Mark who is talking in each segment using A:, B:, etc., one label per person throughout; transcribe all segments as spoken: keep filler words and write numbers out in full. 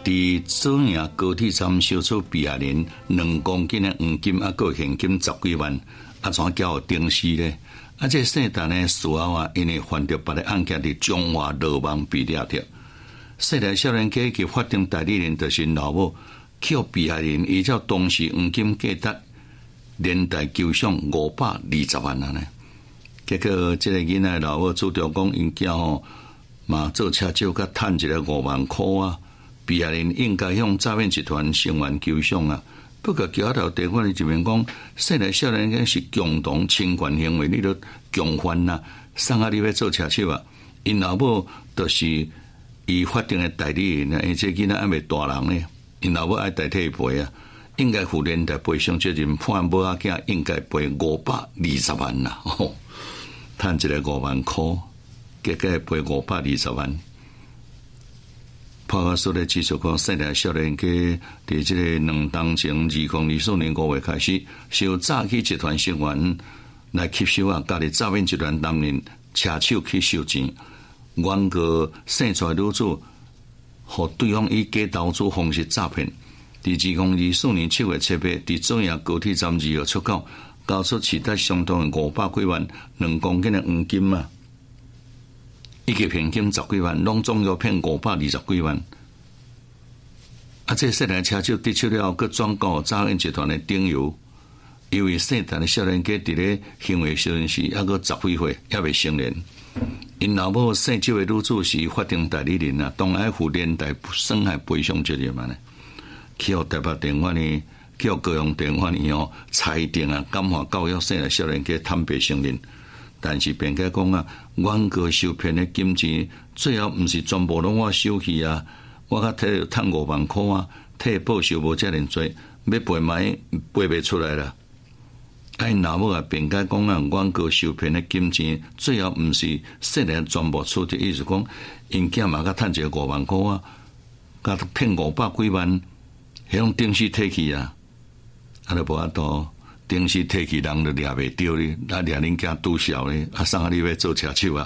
A: 伫左营高铁站收出比亚林两公斤的黄金，啊，个现金十几万，啊，怎叫丁氏咧？啊，这姓陈的事后啊，因为犯着别个案件伫中华落网被抓着。细来少年家及法定代理人就是老母，扣比亚林依照当时黄金价值连带求偿五百二十万啊呢。结果这个囡仔老母主张讲，因囝吼嘛做车手，甲趁一个五万块啊。比亚林应该向诈骗集团成员求偿啊。不过桥头地方这边讲，细来少年家是共同侵权行为，你都共犯呐。送啊，你要做车手啊？因老母就是以法定的代理人啊，而且囡仔还未大人呢，因老母爱代替赔啊，应该负连带赔偿责任，判母仔囝应该赔五百二十万呐。哦，赚一个五万块，结果赔五百二十万。判决书咧指出讲，细来少年家伫即个两当前二零二四年五月开始，受诈欺集团成员来吸收啊，家己诈骗集团担任车手去收钱，原告生出来女子，互对方以假投资方式诈骗。伫二零二四年七月七日，伫左营高铁站二号出口，交出持得相当五百几万、两公斤的黄金啊！以及现金十几万，拢总要骗五百二十几万。啊，这细台车手得手了，佮转告诈骗集团的顶游，因为细台的少年家伫咧行为少年时，还佮十几岁，还未成年。因老母姓周的女子是法定代理人啊，当然负连带损害赔偿责任嘛呢。去台北地方呢，叫高雄地方以后裁定啊，感化教育细台少年家坦白承认。但是辩解讲啊，原告受骗的金钱最后毋是全部拢我收去啊，我甲摕着趁五万块啊，替报酬无遮尔多，要赔买赔袂出来啦。啊，因老母啊辩解讲啊，原告受骗的金钱最后毋是细人全部出的，意思讲因囝嘛甲趁一个五万块啊，甲骗五百几万，迄种定时摕去啊，啊都无法度。顶时提起人就掠袂着哩，啊掠恁囝拄潲哩，啊送啊你要做车手啊。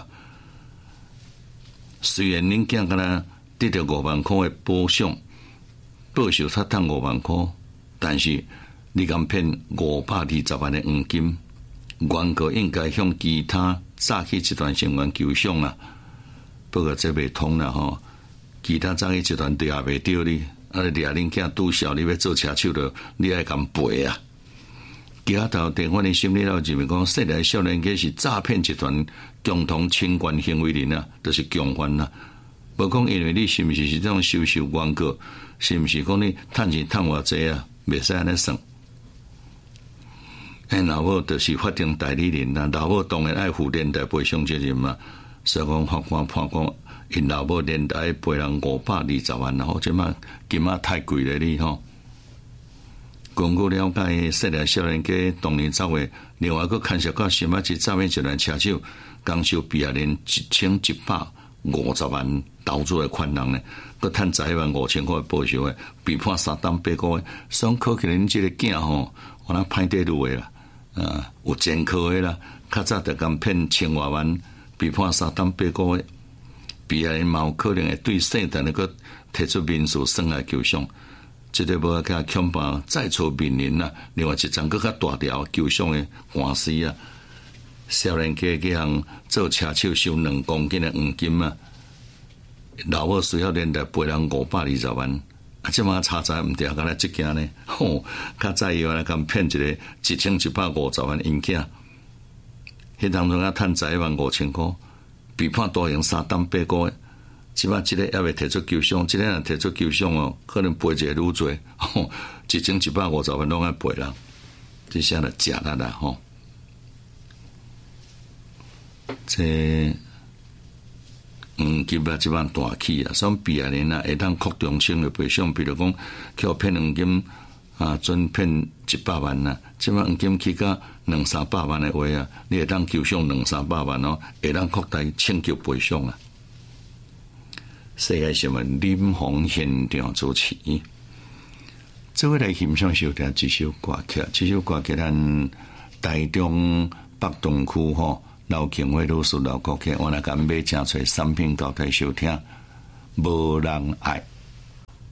A: 虽然恁囝敢若得到五万块的报偿，报酬他赚五万块，但是你敢骗五百二十万的黄金，原告应该向其他诈欺集团成员求偿啊。不过这袂通啦吼，其他诈欺集团掠袂着哩，啊掠恁囝拄潲，你要做车手了，你爱敢赔啊？桥头地方的心理老认为讲，细来少年家是诈骗集团共同侵权行为人啊，就是共犯啊。无讲因为你是毋是是这种收受原告，是毋是讲你趁钱趁偌济啊？袂使安尼算。哎，老母就是法定代理人啊，老母当然爱负连带赔偿责任嘛。所以讲法官判讲，因老母连带赔人五百二十万，然后即马金仔太贵了哩吼。根据了解，细来少年家当年走的，另外佫牵涉到新马市诈骗集团车手，刚收比亚林一千一百五十万投资的款人呢，佫趁十一万五千块报酬的，被判三当八个月。所以可起恁这个囝吼，我那歹地路的啦，啊，有前科的啦，较早就敢骗千外万，被判三当八个月。比亚林嘛有可能会对细台那个提出民事损害求偿。这个无甲恐怕再错面临啊，另外一桩更较大条求偿的官司啊，少年家去向做车手收两公斤的黄金啊，老母需要连带赔人五百二十万，啊，即马查查毋对，敢若即件呢？吼，较早以来敢骗一个一千一百五十万银囝，迄当中啊趁十一万五千块，被判徒刑三当八个月。即摆即个还未提出求偿，即个若提出求偿哦，可能赔一个愈侪，吼，一千一百五十万拢爱赔啦，这下就假啦啦吼。这黄金啊，即摆大起啊，所以比亚林啊，会当扩张性的赔偿，比如讲，叫骗黄金啊，准骗一百万啊，即摆黄金起到两三百万的话啊，你会当求偿两三百万哦，会当扩大请求赔偿啊。世界新闻林鸿现场主持，这位来欣赏收听这首歌曲，这首歌曲咱台中北东区吼老庆会老师老歌曲，我来甲买正找产品交代收听，无人爱。